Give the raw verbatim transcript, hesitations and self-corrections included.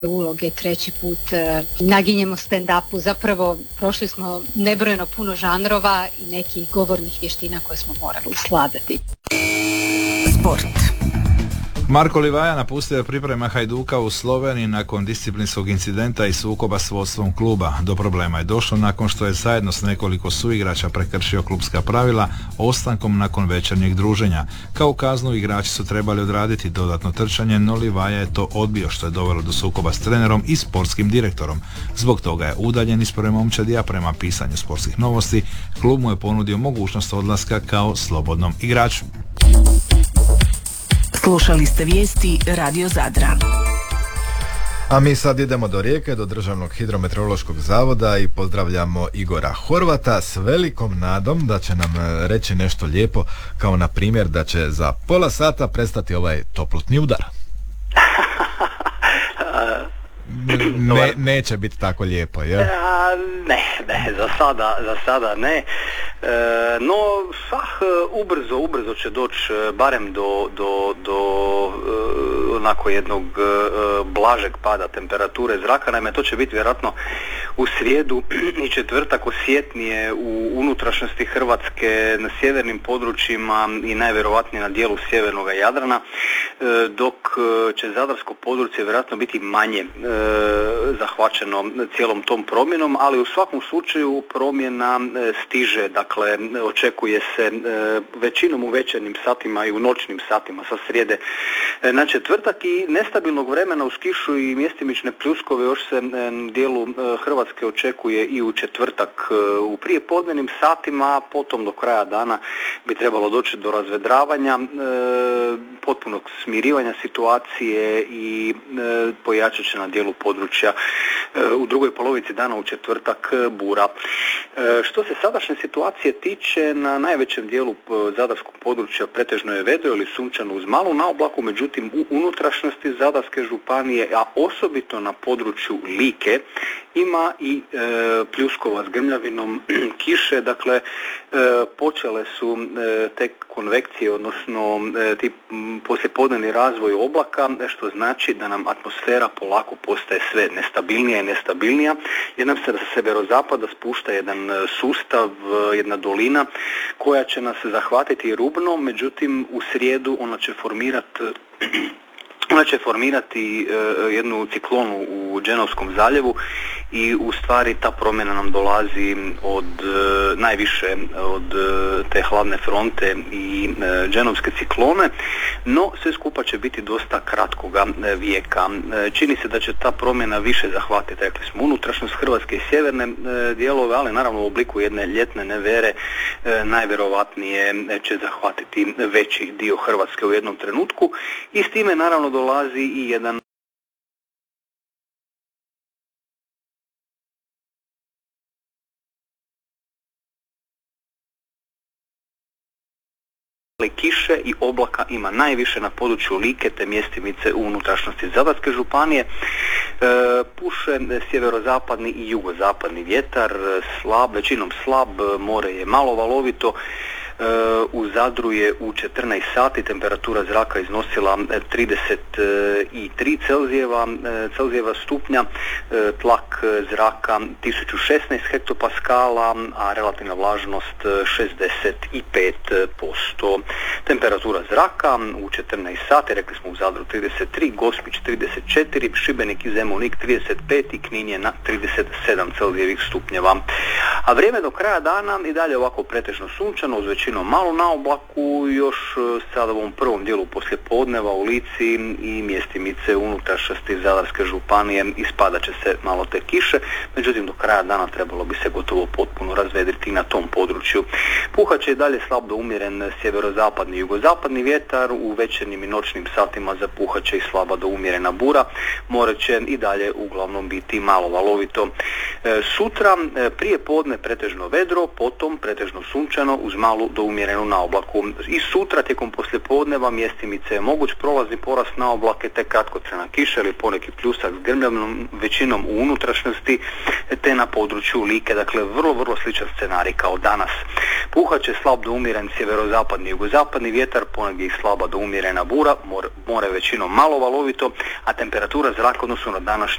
uloge, treći put naginjemo stand-upu, zapravo prošli smo nebrojeno puno žanrova i nekih govornih vještina koje smo morali svladati. Sport. Marko Livaja napustio je priprema Hajduka u Sloveniji nakon disciplinskog incidenta i sukoba s vodstvom kluba. Do problema je došlo nakon što je zajedno s nekoliko suigrača prekršio klubska pravila ostankom nakon večernjeg druženja. Kao kaznu igrači su trebali odraditi dodatno trčanje, no Livaja je to odbio, što je dovelo do sukoba s trenerom i sportskim direktorom. Zbog toga je udaljen iz prve momčadi, a prema pisanju sportskih novosti klub mu je ponudio mogućnost odlaska kao slobodnom igraču. Slušali ste vijesti Radio Zadra. A mi sad idemo do Rijeke, do Državnog hidrometeorološkog zavoda i pozdravljamo Igora Horvata s velikom nadom da će nam reći nešto lijepo, kao na primjer da će za pola sata prestati ovaj toplotni udar. Ne, neće biti tako lijepo, jel? A, ne, ne, za sada, za sada ne. E, no, ah, ubrzo, ubrzo će doći barem do, do, do e, onako jednog e, blažeg pada temperature zraka. Naime, to će biti vjerojatno u srijedu i četvrtak osjetnije u unutrašnjosti Hrvatske, na sjevernim područjima i najvjerojatnije na dijelu sjevernog Jadrana, e, dok će zadarsko područje vjerojatno biti manje e, zahvaćeno cijelom tom promjenom, ali u svakom slučaju promjena stiže, dakle očekuje se većinom u večernjim satima i u noćnim satima sa srijede na četvrtak i nestabilnog vremena uz kišu i mjestimične pljuskove još se dijelu Hrvatske očekuje i u četvrtak u prijepodnevnim satima, a potom do kraja dana bi trebalo doći do razvedravanja, potpunog smirivanja situacije i pojačat će na dijelu područja u drugoj polovici dana u četvrtak bura. Što se sadašnje situacije tiče, na najvećem dijelu zadarskog područja pretežno je vedro ili sunčano uz malu naoblaku, međutim u unutrašnjosti Zadarske županije, a osobito na području Like, ima i e, pljuskova s grmljavinom kiše, dakle e, počele su e, te konvekcije, odnosno e, ti poslijepodnevni razvoj oblaka, što znači da nam atmosfera polako postaje sve nestabilnija i nestabilnija, jer nam se sa severozapada spušta jedan sustav, jedna dolina koja će nas zahvatiti rubno, međutim u srijedu ona će formirati Ona će formirati uh, jednu ciklonu u Dženovskom zaljevu i u stvari ta promjena nam dolazi od uh, najviše od uh, te hladne fronte i uh, Dženovske ciklone, no sve skupa će biti dosta kratkoga uh, vijeka. Uh, čini se da će ta promjena više zahvatiti, rekli smo, unutrašnjost Hrvatske i sjeverne uh, dijelove, ali naravno u obliku jedne ljetne nevere uh, najvjerovatnije će zahvatiti veći dio Hrvatske u jednom trenutku i s time naravno dolazi i jedan kiše i oblaka ima najviše na području Like te mjestimice u unutrašnjosti Zadarske županije. E, puše sjeverozapadni i jugozapadni vjetar, slab, većinom slab, more je malo valovito. U Zadru je u četrnaest sati temperatura zraka iznosila trideset tri Celzijeva, Celzijeva stupnja, tlak zraka tisuću šesnaest hektopaskala, a relativna vlažnost šezdeset pet posto. Temperatura zraka u četrnaest sati, rekli smo u Zadru trideset tri, Gospić trideset četiri, Šibenik i Zemunik trideset pet i Knin je na trideset sedam Celzijevih stupnjeva. A vrijeme do kraja dana i dalje ovako pretežno sunčano, uz većinu malo na oblaku, još sada u ovom prvom dijelu poslijepodneva u Lici i mjestimice unutrašnjosti Zadarske županije ispadat će se malo te kiše, međutim do kraja dana trebalo bi se gotovo potpuno razvedriti na tom području. Puhat će i dalje slab do umjeren sjeverozapadni i jugozapadni vjetar, u večernjim i noćnim satima zapuhat će i slaba do umjerena bura, more će i dalje uglavnom biti malo valovito. E, sutra prije podne pretežno vedro, potom pretežno sunčano uz malu do umjereno na oblaku. I sutra tijekom poslijepodneva mjestimice je moguć prolazni porast na oblake te kratkotrajna kiša ili poneki pljusak s grmljavom većinom u unutrašnjosti te na području Like. Dakle, vrlo, vrlo sličan scenarij kao danas. Puhat će slab do umjeren sjeverozapadni i jugozapadni vjetar, ponegdje i slaba do umjerena bura, more, more većinom malo valovito, a temperatura zraka odnosu na današnji